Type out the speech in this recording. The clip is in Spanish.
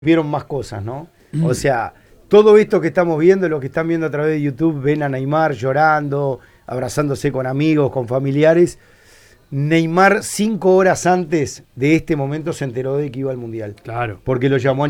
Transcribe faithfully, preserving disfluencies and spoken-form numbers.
vieron más cosas, ¿no? Mm. O sea, todo esto que estamos viendo, lo que están viendo a través de YouTube, ven a Neymar llorando, abrazándose con amigos, con familiares. Neymar, cinco horas antes de este momento, se enteró de que iba al Mundial. Claro. Porque lo llamó